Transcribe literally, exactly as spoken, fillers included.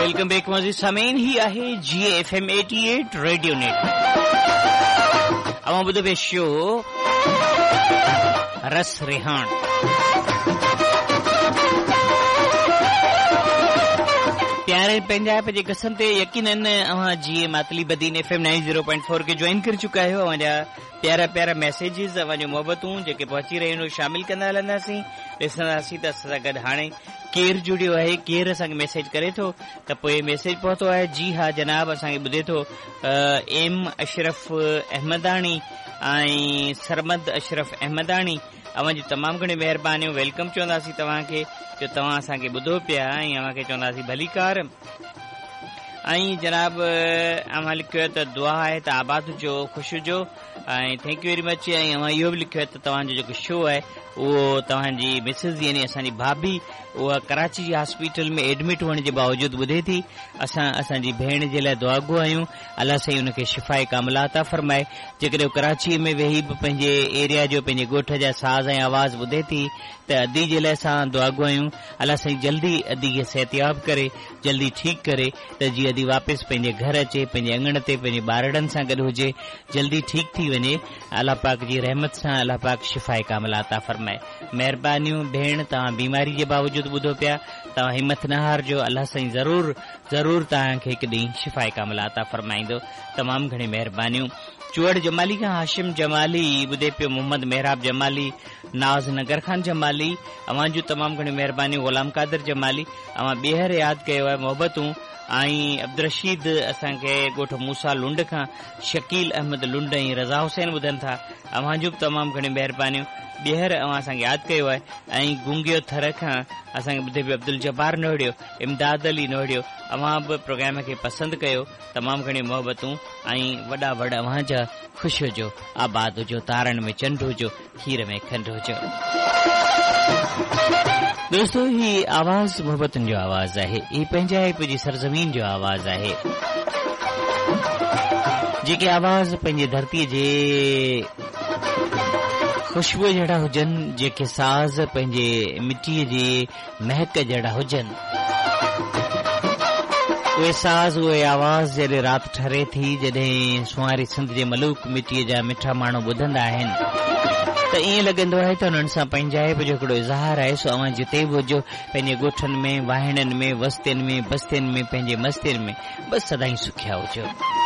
welcome back मज़ीद सामीन ही आहे जी एफ एम अठासी रेडियो नेट अवां ॿुधो पिया शो रस रिहान प्यारे पंजाब जे कसम ते यकीनन अवां जी Matali Badin F M nine zero point four के ज्वाइन कर चुका आहियो अवां जा प्यारा प्यारा मैसेजेस अवां जो मोहबतूं जेके पहुची रहियूं आहिनि शामिल कंदा हलंदासीं ॾिसंदासीं त असां सां गॾु हाणे केरु जुड़ियो आहे केरु असांखे मैसेज करे थो त पोइ मैसेज पहुतो आहे जी हा जनाब असांखे ॿुधे थो एम अशरफ अहमदाणी ऐं सरमद अशरफ अहमदाणी अवां जी तमामु घणी महिरबानियूं वेलकम चवंदासीं तव्हांखे जो तव्हां असांखे ॿुधो पिया ऐं अव्हांखे चवंदासीं भली कार ऐं जनाब अव्हां लिखियो त दुआ आहे त आबाद हुजो ख़ुशि हुजो ऐं थैंक यू वेरी मच ऐं अव्हां इहो बि लिखियो त तव्हांजो जेको शो आहे उहो तव्हांजी मिसिस यानी असांजी भाभी उहा कराची जी हॉस्पिटल में एडमिट हुअण जे बावजूद ॿुधे थी असां असांजी भेण जे लाइ दुआगो आहियूं अलाह साईं हुनखे शिफ़ाए कामिला अता फरमाए जेकॾहिं कराची में वेही बि पंहिंजे एरिया जो पंहिंजे ॻोठ जा साज़ ऐं आवाज़ ॿुधे थी त अदी जे लाइ असां दुआगो आहियूं अलाह साईं जल्दी अदी खे सिहतयाब करे जल्दी ठीकु करे त जीअं अदी वापसि पंहिंजे घर अचे पंहिंजे अङण ते पंहिंजे ॿारड़नि सां गॾु हुजे जल्दी ठीकु थी वञे अलाह पाक जी रहमत सां अलाह पाक शिफ़ाए कामिला अता फरमाए महिरबानियूं भेण तव्हां बीमारी जे बावजूद ॿुधो पिया तव्हां हिमत न हारजो अलाह साईं ज़रूर ज़रूर तव्हांखे हिकु ॾींहुं शिफ़ाए कामिला अता फरमाईंदो तमामु घणी महिरबानियूं चुअड़ जमाली खां हाशिम जमाली ॿुधे पियो मोहम्मद मेहराब जमाली नाज़ नगर खान जमाली अवां जूं तमामु घणी महिरबानियूं ग़ुलाम कादिर जमाली अवां ॿीहर यादि कयो आहे मोहबतूं ऐं अब्दुरशीद असांखे ॻोठ मूसा लुंड खां शकील अहमद लुंड ऐं रज़ा हुसैन ॿुधनि था अवां जूं बि तमामु घणी महिरबानियूं ॿीहर अवां असांखे यादि कयो आहे ऐं गुंगियो थर खां असांखे ॿुधे पियो अब्दुल जब्बार नोड़ियो इमदाद अली नोड़ियो अवां बि प्रोग्राम खे पसंदि कयो तमामु घणी मोहबतूं ऐं वॾा वॾा अवां जा ख़ुशि हुजो आबाद हुजो तारनि में चंड हुजो खीर में खंडु हुजो दोस्तों ही आवाज़ मोहबतुनि जो आवाज़ आहे ही पंहिंजाइप जी सरज़मीन जो आवाज़ आहे जेके आवाज़ पंहिंजे धरतीअ जे खुशबू जहिड़ा हुजनि जेके साज़ पंहिंजे मिटीअ जी महक जहिड़ा हुजनि उहे साज़ उहे आवाज़ जॾहिं राति ठरे थी जॾहिं सुवारी सिंध जे मलूक मिटीअ जा मिठा माण्हू ॿुधंदा आहिनि त ईअं लॻंदो आहे त हुननि सां पंहिंजाइप जो हिकिड़ो इज़हार आहे सो अवां जिते बि हुजो पंहिंजे ॻोठनि में वाहिणनि में वस्तियुनि में बस्तियुनि में पंहिंजे मस्तियुनि में बसि सदाईं सुखिया हुजो